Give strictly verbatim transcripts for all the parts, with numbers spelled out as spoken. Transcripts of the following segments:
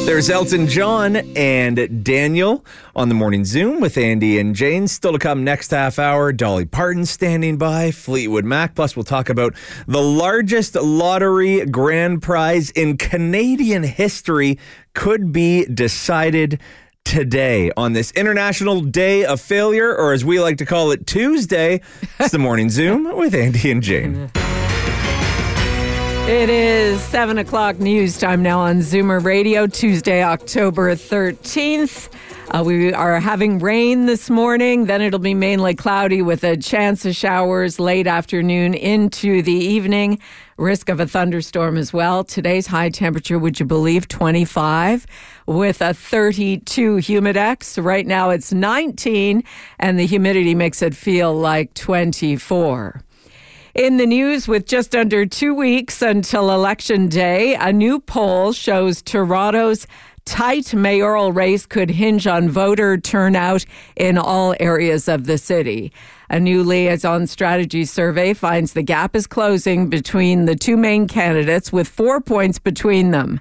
There's Elton John and Daniel on the Morning Zoom with Andy and Jane. Still to come next half hour, Dolly Parton standing by, Fleetwood Mac. Plus, we'll talk about the largest lottery grand prize in Canadian history could be decided today on this International Day of Failure, or as we like to call it, Tuesday. It's the Morning Zoom with Andy and Jane. It is seven o'clock news time now on Zoomer Radio, Tuesday, October thirteenth. Uh, we are having rain this morning. Then it'll be mainly cloudy with a chance of showers late afternoon into the evening. Risk of a thunderstorm as well. Today's high temperature, would you believe, twenty-five with a thirty-two humidex. Right now it's nineteen and the humidity makes it feel like twenty-four. In the news, with just under two weeks until Election Day, a new poll shows Toronto's tight mayoral race could hinge on voter turnout in all areas of the city. A new liaison strategy survey finds the gap is closing between the two main candidates, with four points between them.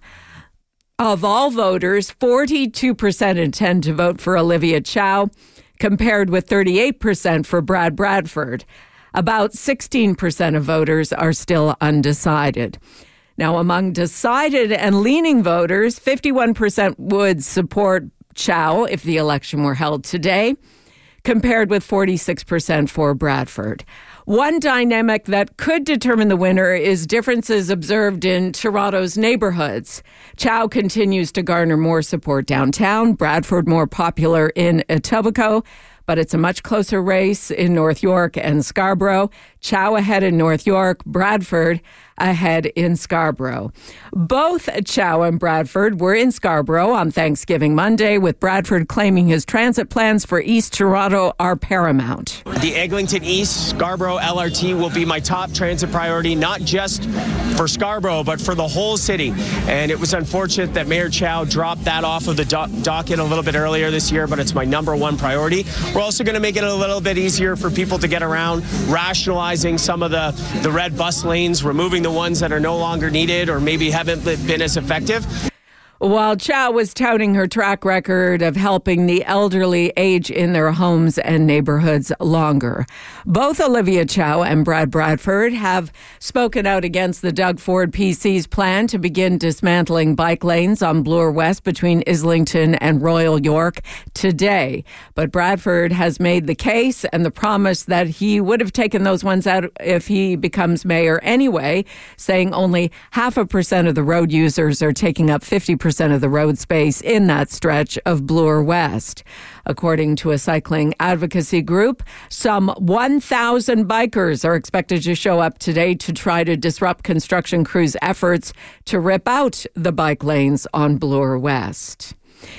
Of all voters, forty-two percent intend to vote for Olivia Chow, compared with thirty-eight percent for Brad Bradford. About sixteen percent of voters are still undecided. Now, among decided and leaning voters, fifty-one percent would support Chow if the election were held today, compared with forty-six percent for Bradford. One dynamic that could determine the winner is differences observed in Toronto's neighborhoods. Chow continues to garner more support downtown, Bradford more popular in Etobicoke, but it's a much closer race in North York and Scarborough. Chow ahead in North York, Bradford ahead in Scarborough. Both Chow and Bradford were in Scarborough on Thanksgiving Monday, with Bradford claiming his transit plans for East Toronto are paramount. The Eglinton East Scarborough L R T will be my top transit priority, not just for Scarborough, but for the whole city. And it was unfortunate that Mayor Chow dropped that off of the do- docket a little bit earlier this year, but it's my number one priority. We're also going to make it a little bit easier for people to get around, rationalizing some of the, the red bus lanes, removing the ones that are no longer needed or maybe haven't been as effective. While Chow was touting her track record of helping the elderly age in their homes and neighborhoods longer, both Olivia Chow and Brad Bradford have spoken out against the Doug Ford P C's plan to begin dismantling bike lanes on Bloor West between Islington and Royal York today. But Bradford has made the case and the promise that he would have taken those ones out if he becomes mayor anyway, saying only half a percent of the road users are taking up fifty percent of the road space in that stretch of Bloor West. According to a cycling advocacy group, some one thousand bikers are expected to show up today to try to disrupt construction crews' efforts to rip out the bike lanes on Bloor West.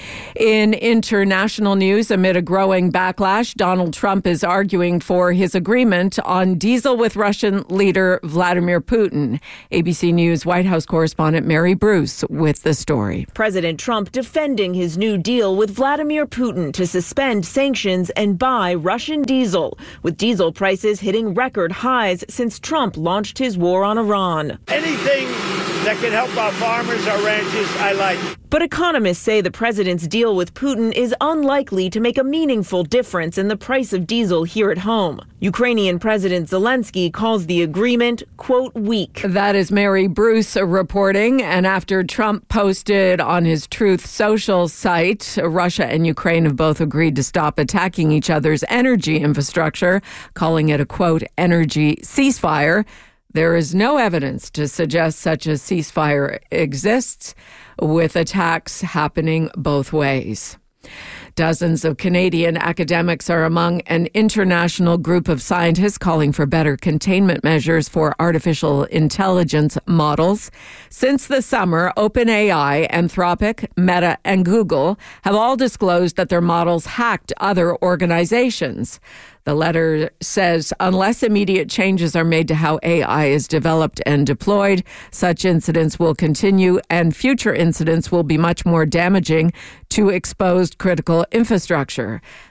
In international news, amid a growing backlash, Donald Trump is arguing for his agreement on diesel with Russian leader Vladimir Putin. A B C News White House correspondent Mary Bruce with the story. President Trump defending his new deal with Vladimir Putin to suspend sanctions and buy Russian diesel, with diesel prices hitting record highs since Trump launched his war on Iran. Anything that can help our farmers, our ranchers, I like. But economists say the president's deal with Putin is unlikely to make a meaningful difference in the price of diesel here at home. Ukrainian President Zelensky calls the agreement, quote, weak. That is Mary Bruce reporting. And after Trump posted on his Truth Social site, Russia and Ukraine have both agreed to stop attacking each other's energy infrastructure, calling it a, quote, energy ceasefire. There is no evidence to suggest such a ceasefire exists, with attacks happening both ways. Dozens of Canadian academics are among an international group of scientists calling for better containment measures for artificial intelligence models. Since the summer, OpenAI, Anthropic, Meta, and Google have all disclosed that their models hacked other organizations. The letter says unless immediate changes are made to how A I is developed and deployed, such incidents will continue and future incidents will be much more damaging to exposed critical infrastructure.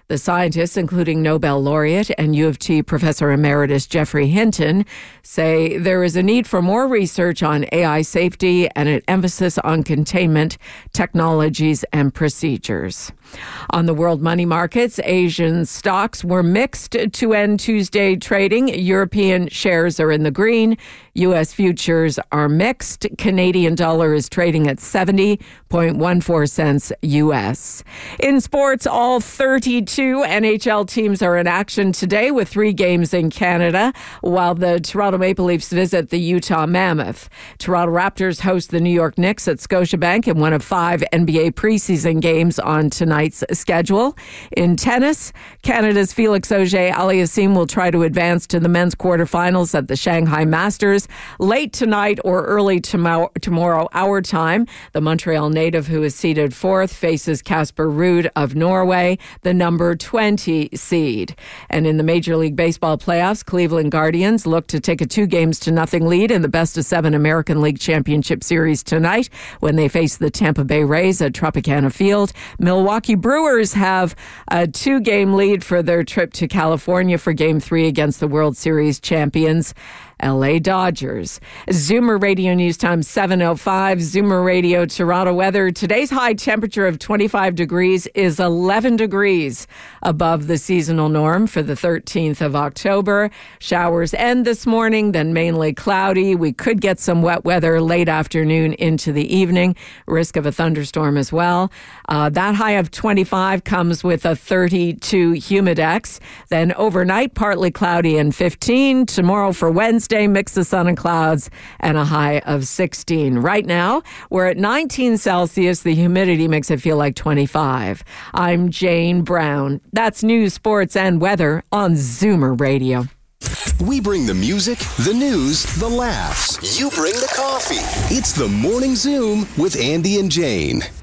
The scientists, including Nobel laureate and U of T Professor Emeritus Geoffrey Hinton, say there is a need for more research on A I safety and an emphasis on containment technologies and procedures. On the world money markets, Asian stocks were mixed to end Tuesday trading. European shares are in the green. U S futures are mixed. Canadian dollar is trading at seventy point one four cents U S. In sports, all thirty-two N H L teams are in action today with three games in Canada, while the Toronto Maple Leafs visit the Utah Mammoth. Toronto Raptors host the New York Knicks at Scotiabank in one of five N B A preseason games on tonight's schedule. In tennis, Canada's Felix Auger-Aliassime will try to advance to the men's quarterfinals at the Shanghai Masters late tonight or early tomorrow, tomorrow our time. The Montreal native, who is seeded fourth, faces Casper Ruud of Norway, the number twenty seed. And in the Major League Baseball playoffs, Cleveland Guardians look to take a two games to nothing lead in the best of seven American League Championship Series tonight when they face the Tampa Bay Rays at Tropicana Field. Milwaukee Brewers have a two-game lead for their trip to California for Game three against the World Series champions, L A Dodgers. Zoomer Radio News Time seven oh five. Zoomer Radio Toronto weather. Today's high temperature of twenty-five degrees is eleven degrees above the seasonal norm for the thirteenth of October. Showers end this morning, then mainly cloudy. We could get some wet weather late afternoon into the evening. Risk of a thunderstorm as well. Uh, that high of twenty-five comes with a thirty-two humidex. Then overnight, partly cloudy and fifteen. Tomorrow for Wednesday, mix of sun and clouds and a high of sixteen. Right now, we're at nineteen Celsius. The humidity makes it feel like twenty-five. I'm Jane Brown. That's news, sports, and weather on Zoomer Radio. We bring the music, the news, the laughs. You bring the coffee. It's the Morning Zoom with Andy and Jane.